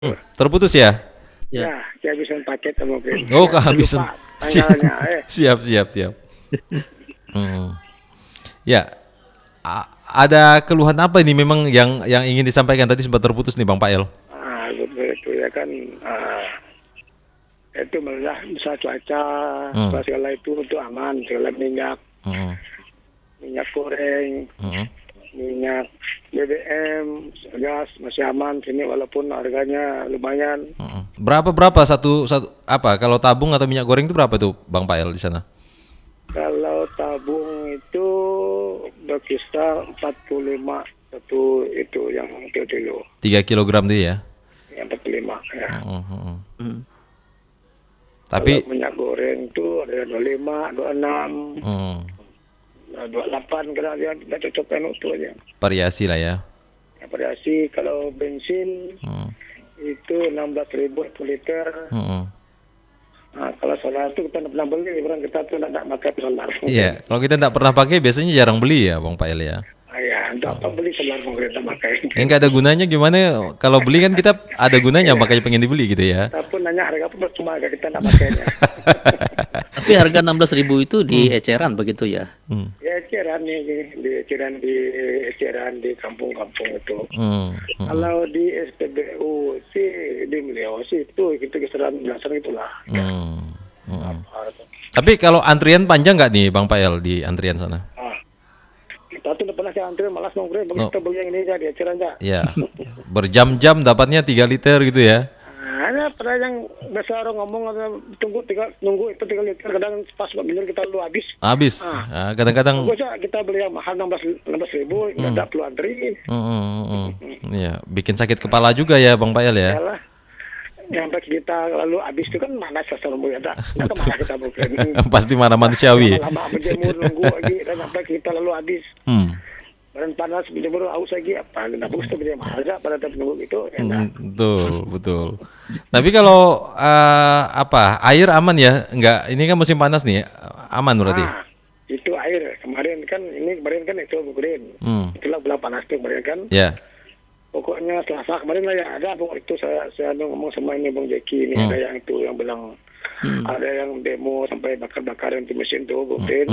Terputus ya? Ya. Ya, kehabisan paket mungkin. Oh, kehabisan. Lupa tanggalnya. Siap. Hmm. Ya, ada keluhan apa ini memang yang ingin disampaikan tadi sempat terputus nih Bang Pael? Betul ya kan. Itu malah bisa cuaca, segala itu untuk aman, segala minyak goreng, minyak BBM, gas masih aman sini walaupun harganya lumayan. Berapa satu apa kalau tabung atau minyak goreng itu berapa tuh Bang Pael di sana? Kalau tabung itu berkisar 45 satu itu yang kilo. 3 kilogram tuh ya? Yang 45 ya. Tapi kalau minyak goreng itu ada 25, 26, 28 kadang dia tidak cocok kan itu aja. variasi lah ya. Variasi kalau bensin itu 16.000 per liter. Nah, kalau solar itu kita tidak pernah beli, orang kita tuh tidak pakai solar. Iya, kalau kita tidak pernah pakai biasanya jarang beli ya Bang Pael ya. Ya, untuk apa beli solar pemerintah pakai? Yang nggak ada gunanya gimana? Kalau beli kan kita ada gunanya makanya pengen dibeli gitu ya. Tapi nanya harga pun cuma kita tidak pakainya. Tapi harga 16.000 itu di eceran begitu ya? Ya eceran nih, eceran di kampung-kampung itu. Kalau di SPBU sih di Beliau sih itu kisaran belasan itulah. Tapi kalau antrian panjang nggak nih Bang Pael di antrian sana? Kita tuh udah pernah saya antri malas nongkrong, kita beli yang ini aja di eceran aja. Ya, berjam-jam dapatnya 3 liter gitu ya? Ada pernah yang biasa orang ngomong nunggu itu 3 liter, kadang pas begitu kita lu habis. Habis. Kadang-kadang. Kita beli yang mahal 16.000, nggak perlu antri. Ya, bikin sakit kepala juga ya Bang Pael ya. Yalah. Sampai kita lalu habis itu kan mana sasar ya tak marah kita bukan. Pasti marah manusiawi. Lama berjemur nunggu lagi dan sampai kita lalu habis. Badan panas berjemur aus lagi apa nggak bagus tuh dia mahal aja pada tempat nunggu itu. Betul. Tapi kalau air aman ya? Enggak, ini kan musim panas nih, aman berarti. Itu air kemarin kan itu green. Itulah bulan panas tuh kemarin kan. Ya. Pokoknya Selasa kemarin lah ya ada itu saya ngomong sama ini Bang Jeki ini ada yang itu yang bilang ada yang demo sampai bakar-bakaran di mesin tuh bukan.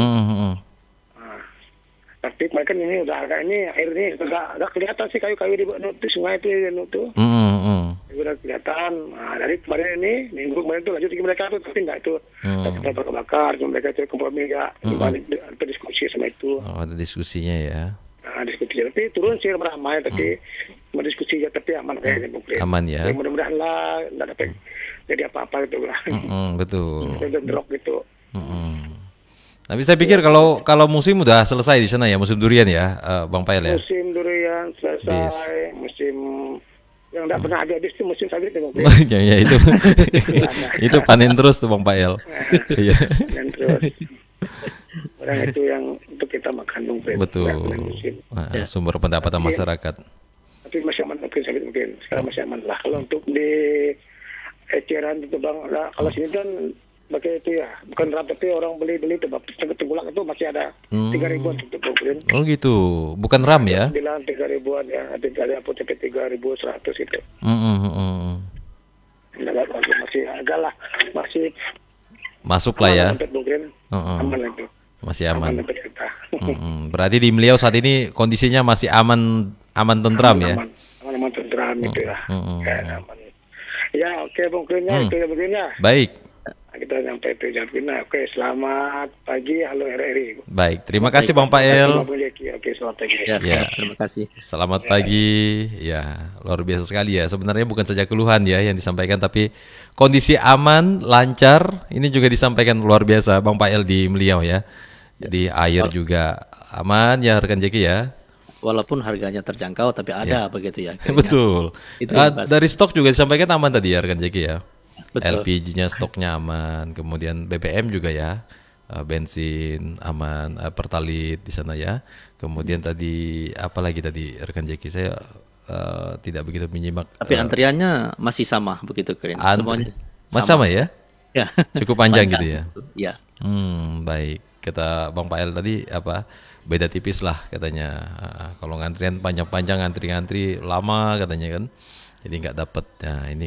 Tapi mereka ini udah agak ini air ini agak kelihatan sih kayu-kayu di sungai itu. Udah kelihatan. Dari kemarin ini minggu kemarin itu lanjut ke mereka tuh tapi enggak itu tapi bakar mereka itu kompromi enggak ada diskusi sama itu. Oh, ada diskusinya ya. Diskusi tapi turun sih ramai tapi diskusi ya tapi aman kayaknya mungkin. Aman ya. Mudah-mudahan lah nggak dapat jadi apa-apa gitu lah. Betul. Drop gitu. Tapi saya pikir kalau musim udah selesai di sana ya, musim durian ya, Bang Pael ya. Musim durian selesai, musim yang nggak pernah habis itu musim sawit itu mungkin. Ya itu. Itu panen terus tuh Bang Pael. Iya. Panen terus. Orang itu yang untuk kita makan mungkin. Betul. Sumber pendapatan masyarakat. Tapi masih aman mungkin sawit mungkin. Sekarang masih aman lah. Kalau untuk di eceran itu Bang, kalau sini kan pakai itu ya, bukan ram tapi orang beli itu tengkulak itu masih ada 3.000-an untuk mungkin. Oh gitu, bukan ram ya? Bilang 3.000-an ya, ada apa sampai 3.100 itu. Masih agak lah, masih masuk lah ya. Mungkin aman itu. Masih aman. Berarti di Beliau saat ini kondisinya masih aman tentram ya? Aman tentram itu ya. Ya oke mungkinnya itu ya begini. Baik. Kita sampai itu jawabnya. Oke, selamat pagi, halo RRI. Baik, terima kasih Bang Pael. Oke, selamat pagi. Ya, terima kasih. Selamat pagi. Ya, luar biasa sekali ya. Sebenarnya bukan saja keluhan ya yang disampaikan, tapi kondisi aman, lancar. Ini juga disampaikan luar biasa Bang Pael di Beliau ya. Jadi air juga aman ya rekan Jeki ya. Walaupun harganya terjangkau, tapi ada begitu ya. Betul. Dari stok juga disampaikan aman tadi ya rekan Jeki ya. Betul. LPG-nya stoknya aman, kemudian BBM juga ya, bensin aman, Pertalite di sana ya. Kemudian tadi apalagi tadi rekan Jeki saya tidak begitu menyimak. Tapi antriannya masih sama begitu keren. Semuanya masih sama ya? Ya. Cukup panjang gitu ya. Ya. Baik. Kata Bang Pael tadi beda tipis lah katanya. Kalau ngantrian panjang-panjang, ngantri-ngantri lama katanya kan. Jadi nggak dapat. Nah, ini